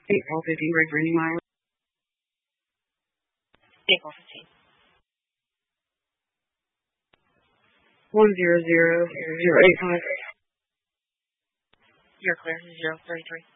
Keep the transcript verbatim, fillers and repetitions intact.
April fifteen, break for any mile. April fifteen. One zero zero zero eight five. You're clear. Zero thirty three.